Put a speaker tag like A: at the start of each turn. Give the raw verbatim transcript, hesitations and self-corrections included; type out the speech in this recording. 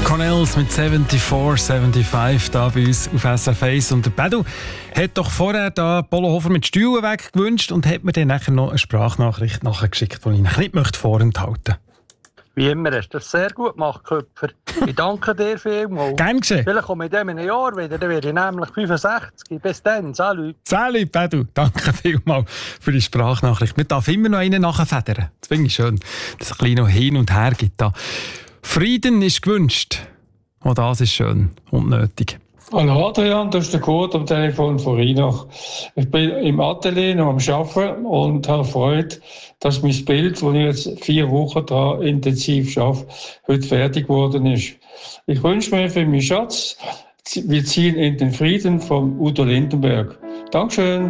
A: Cornels mit vierundsiebzig, fünfundsiebzig da bei uns auf S F eins. Und der Pedro hat doch vorher da Polo Hofer mit Stühlen weggewünscht und hat mir dann nachher noch eine Sprachnachricht nachgeschickt, die ich Ihnen nicht möchte vorenthalten.
B: Wie immer hast du das sehr gut gemacht, Köpfer. Ich danke dir vielmals.
A: Gern geschehen.
B: Vielleicht komme ich in einem Jahr wieder, dann werde ich nämlich fünfundsechzig. Bis dann, salut.
A: Salut, Pedro. Danke vielmals für die Sprachnachricht. Man darf immer noch einen nachfedern. Das finde ich schön, dass es ein bisschen noch hin und her gibt. Da. Frieden ist gewünscht. Auch das ist schön und nötig.
C: Hallo Adrian, das ist der Kurt am Telefon von Rheinach. Ich bin im Atelier noch am Arbeiten und habe Freude, dass mein Bild, das ich jetzt vier Wochen daran intensiv arbeite, heute fertig geworden ist. Ich wünsche mir für meinen Schatz, wir ziehen in den Frieden von Udo Lindenberg. Dankeschön.